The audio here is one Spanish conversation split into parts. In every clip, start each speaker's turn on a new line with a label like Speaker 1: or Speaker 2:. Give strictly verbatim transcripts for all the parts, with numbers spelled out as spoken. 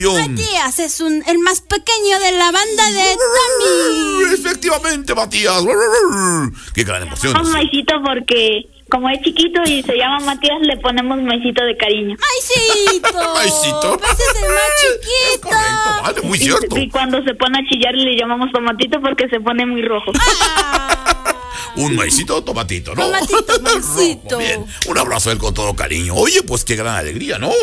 Speaker 1: Matías es un, el más pequeño de la banda de Tommy.
Speaker 2: Efectivamente, Matías. Qué gran emoción.
Speaker 3: Llamamos Maicito porque como es chiquito y se llama Matías, le ponemos Maicito de cariño.
Speaker 1: ¡Maicito!
Speaker 2: Maicito.
Speaker 1: Pues es el más chiquito.
Speaker 2: Es correcto, vale, muy cierto.
Speaker 3: Y, y cuando se pone a chillar le llamamos Tomatito porque se pone muy rojo.
Speaker 1: Ah.
Speaker 2: Un maicito, tomatito, ¿no?
Speaker 1: Tomatito, maicito.
Speaker 2: Bien, un abrazo a él con todo cariño. Oye, pues qué gran alegría, ¿no?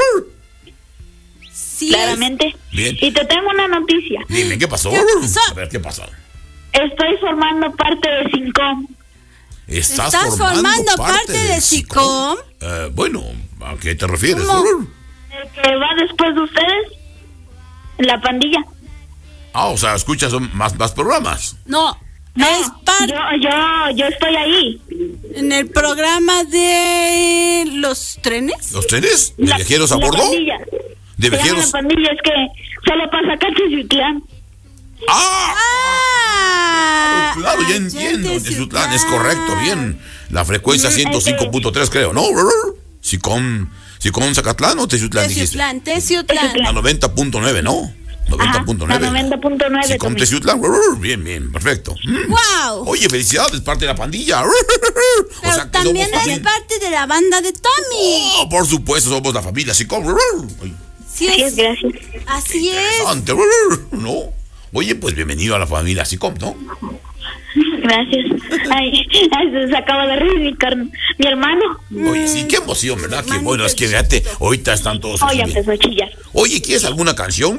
Speaker 1: Sí,
Speaker 3: claramente.
Speaker 2: Bien.
Speaker 3: Y te tengo una noticia.
Speaker 2: Dime, ¿qué pasó?
Speaker 1: ¿Qué pasó?
Speaker 2: A ver, ¿qué pasó?
Speaker 3: Estoy formando parte de Sincom.
Speaker 2: ¿Estás,
Speaker 1: ¿Estás formando parte de
Speaker 2: SICOM?
Speaker 1: SICOM?
Speaker 2: Eh, bueno, ¿a qué te refieres?
Speaker 1: ¿Cómo?
Speaker 3: El que va después de ustedes, la pandilla.
Speaker 2: Ah, o sea, escuchas más, más programas.
Speaker 1: No,
Speaker 3: No,
Speaker 1: es parte
Speaker 3: yo, yo, yo estoy ahí.
Speaker 1: en el programa de los trenes.
Speaker 2: ¿Los trenes? ¿De
Speaker 3: La-
Speaker 2: viajeros a
Speaker 3: la
Speaker 2: bordo?
Speaker 3: pandilla.
Speaker 2: ¿De
Speaker 3: Se llama
Speaker 2: viajeros?
Speaker 3: la pandilla, es que solo pasa acá en Teciutlán.
Speaker 2: ¡Ah!
Speaker 1: Ah,
Speaker 2: Claro, ya
Speaker 1: ah,
Speaker 2: entiendo.
Speaker 1: de
Speaker 2: Teciutlán, es correcto, bien. La frecuencia ciento cinco punto tres, creo, ¿no? SICOM, SICOM Zacatlán o Teciutlán, dijiste.
Speaker 1: Teciutlán, Teciutlán.
Speaker 2: La noventa punto nueve, ¿no? noventa punto nueve.
Speaker 3: La noventa punto nueve.
Speaker 2: SICOM
Speaker 3: Tommy.
Speaker 2: Teciutlán. Bien, bien, perfecto. Mm.
Speaker 1: ¡Wow!
Speaker 2: Oye, felicidades, parte de la pandilla.
Speaker 1: Pero
Speaker 2: O sea, que
Speaker 1: también
Speaker 2: somos
Speaker 1: es
Speaker 2: familia.
Speaker 1: parte de la banda de Tommy.
Speaker 2: Oh, por supuesto, somos la familia SICOM. Ay,
Speaker 1: Sí
Speaker 3: Así es,
Speaker 1: es,
Speaker 3: gracias.
Speaker 1: así es.
Speaker 2: interesante, ¿no? Oye, pues bienvenido a la familia SICOM, ¿no?
Speaker 3: Gracias. Ay, ay, se acaba de reír mi, car- mi hermano.
Speaker 2: Oye, sí, qué emoción, ¿verdad? Qué
Speaker 1: Hermanito
Speaker 2: bueno, es que fíjate, ahorita están todos
Speaker 3: Oye,
Speaker 2: aquí.
Speaker 3: empezó a chillar.
Speaker 2: Oye, ¿quieres alguna canción?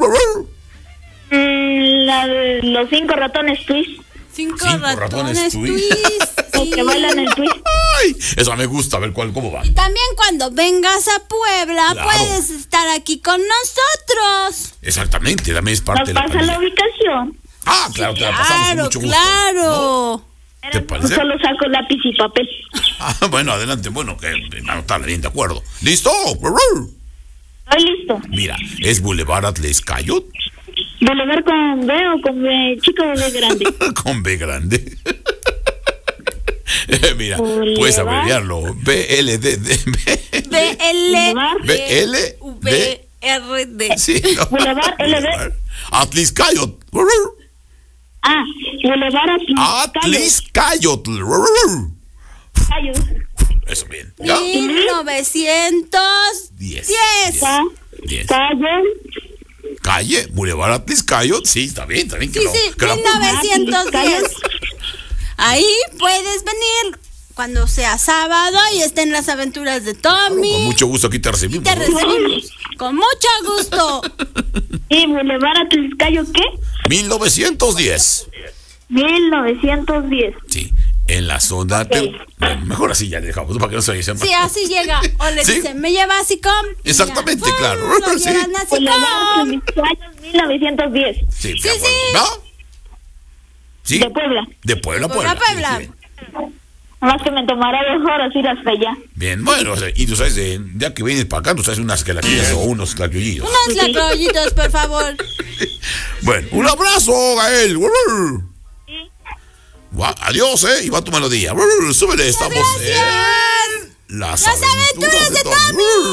Speaker 3: Mm, la de los cinco ratones twist.
Speaker 1: Cinco,
Speaker 2: Cinco
Speaker 1: ratones,
Speaker 2: ratones twist.
Speaker 1: twist.
Speaker 3: Los
Speaker 1: sí.
Speaker 3: que bailan el twist.
Speaker 2: Ay, esa me gusta, a ver cuál, cómo va.
Speaker 1: Y también cuando vengas a Puebla
Speaker 2: Claro.
Speaker 1: puedes estar aquí con nosotros.
Speaker 2: Exactamente, también es parte
Speaker 3: Nos
Speaker 2: de la
Speaker 3: pasa la
Speaker 2: pandilla.
Speaker 3: ubicación.
Speaker 2: Ah, claro, te la pasamos con
Speaker 1: Claro,
Speaker 2: mucho gusto.
Speaker 1: claro.
Speaker 2: ¿No? ¿Te parece?
Speaker 3: Solo saco lápiz y papel.
Speaker 2: Ah, bueno, adelante, bueno, que anotarla bien, de acuerdo. ¿Listo?
Speaker 3: Estoy listo.
Speaker 2: Mira, es Boulevard Atlescayot
Speaker 3: Boulevard con B o con B chico o B grande.
Speaker 2: con B grande. Mira,
Speaker 3: Boulevard.
Speaker 2: puedes abreviarlo. B L D D.
Speaker 1: B L
Speaker 2: B L
Speaker 1: V R D.
Speaker 2: Sí, no.
Speaker 3: Boulevard L D.
Speaker 2: Atlescayot.
Speaker 3: Ah, Boulevard
Speaker 2: Atlescayot.
Speaker 3: Cayo.
Speaker 2: Eso bien. ¿Ya?
Speaker 1: mil novecientos
Speaker 2: Diez.
Speaker 1: diez.
Speaker 3: Ca-
Speaker 2: Diez.
Speaker 3: Calle.
Speaker 2: Calle, Boulevard Atlescayot. Sí, está bien, está bien. Que
Speaker 1: Sí,
Speaker 2: lo-
Speaker 1: sí,
Speaker 2: que lo-
Speaker 1: mil novecientos diez. Ahí puedes venir cuando sea sábado y estén las aventuras de Tommy.
Speaker 2: Con mucho gusto aquí te recibimos.
Speaker 1: Te
Speaker 2: ¿no?
Speaker 1: recibimos. Con mucho gusto.
Speaker 3: ¿Y Boulevard Atliscayo qué?
Speaker 2: mil novecientos diez.
Speaker 3: mil novecientos diez.
Speaker 2: Sí, en la zona. de- Bueno, mejor así ya le dejamos para que no se oye más.
Speaker 1: Sí, así llega. O le
Speaker 2: Sí.
Speaker 1: dicen, me lleva a SICOM. Y
Speaker 2: Exactamente,
Speaker 1: ya, ¡pum!
Speaker 2: claro.
Speaker 1: Lo
Speaker 2: Sí.
Speaker 1: llevan a
Speaker 3: Boulevard
Speaker 1: SICOM.
Speaker 3: Atliscayo mil novecientos diez.
Speaker 2: Sí,
Speaker 1: Sí,
Speaker 2: de acuerdo.
Speaker 1: sí.
Speaker 2: ¿Va? ¿Sí?
Speaker 3: De Puebla.
Speaker 2: De Puebla,
Speaker 1: Puebla,
Speaker 2: Puebla.
Speaker 1: Puebla.
Speaker 2: Sí, sí.
Speaker 3: Más que me tomará dos horas ir hasta allá.
Speaker 2: Bien, bueno, o sea, y tú sabes, eh, ya que vienes para acá, tú sabes unas gelatinas o unos claviolillos.
Speaker 1: Unos lacroyitos, por favor.
Speaker 2: Bueno, un abrazo, Gael.
Speaker 3: Sí.
Speaker 2: Gua- Adiós, eh, y va tu melodía. Súbele, estamos en
Speaker 1: Gracias.
Speaker 2: las,
Speaker 1: Las aventuras de Tommy.